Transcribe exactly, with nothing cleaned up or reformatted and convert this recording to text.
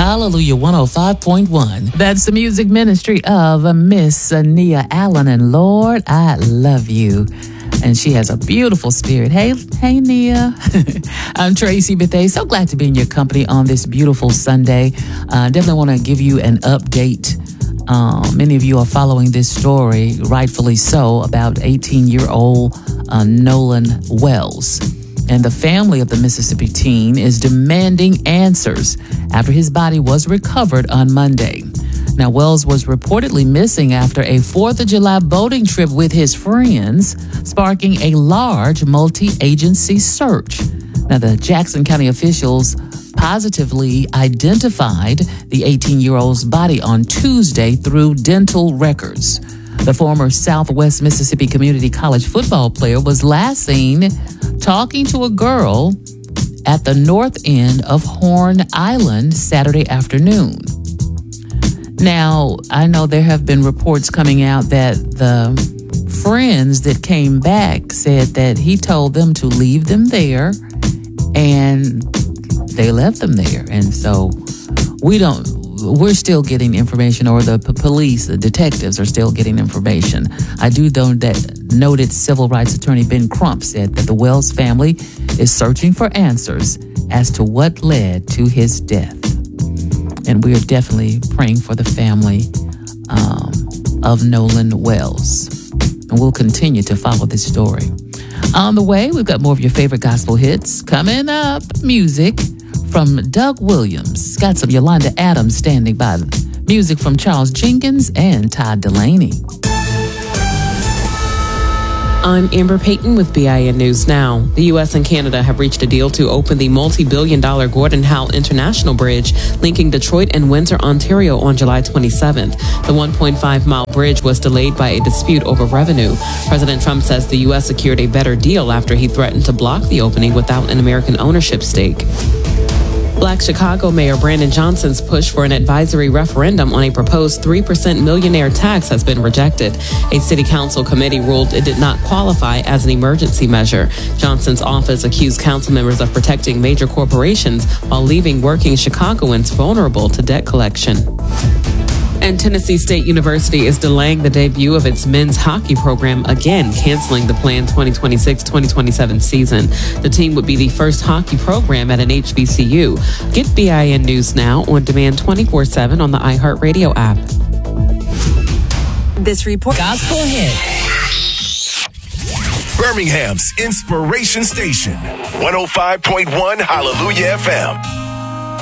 Hallelujah one oh five point one. That's the music ministry of Miss Nia Allen. And Lord, I love you. And she has a beautiful spirit. Hey, hey, Nia. I'm Tracy Bethea. So glad to be in your company on this beautiful Sunday. Uh, definitely want to give you an update. Uh, many of you are following this story, rightfully so, about eighteen-year-old uh, Nolan Wells. And the family of the Mississippi teen is demanding answers after his body was recovered on Monday. Now, Wells was reportedly missing after a fourth of July boating trip with his friends, sparking a large multi-agency search. Now, the Jackson County officials positively identified the eighteen-year-old's body on Tuesday through dental records. The former Southwest Mississippi Community College football player was last seen talking to a girl at the north end of Horn Island Saturday afternoon. Now, I know there have been reports coming out that the friends that came back said that he told them to leave them there, and they left them there. And so we don't, we're still getting information, or the p- police, the detectives are still getting information. I do know that noted civil rights attorney Ben Crump said that the Wells family is searching for answers as to what led to his death. And we are definitely praying for the family um, of Nolan Wells. And we'll continue to follow this story. On the way, we've got more of your favorite gospel hits. Coming up, music from Doug Williams. Got some Yolanda Adams standing by. Music from Charles Jenkins and Todd Delaney. I'm Amber Payton with B I N News Now. The U S and Canada have reached a deal to open the multi-billion dollar Gordon Howe International Bridge linking Detroit and Windsor, Ontario on July twenty-seventh. The one point five mile bridge was delayed by a dispute over revenue. President Trump says the U S secured a better deal after he threatened to block the opening without an American ownership stake. Black Chicago Mayor Brandon Johnson's push for an advisory referendum on a proposed three percent millionaire tax has been rejected. A city council committee ruled it did not qualify as an emergency measure. Johnson's office accused council members of protecting major corporations while leaving working Chicagoans vulnerable to debt collection. And Tennessee State University is delaying the debut of its men's hockey program again, canceling the planned twenty twenty-six twenty twenty-seven season. The team would be the first hockey program at an H B C U. Get B I N News Now on demand twenty-four seven on the iHeartRadio app. This report. Gospel hit. Birmingham's Inspiration Station. one oh five point one Hallelujah F M.